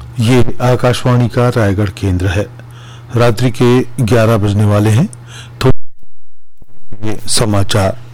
ये आकाशवाणी का रायगढ़ केंद्र है। रात्रि के 11 बजने वाले हैं। थोड़े समाचार।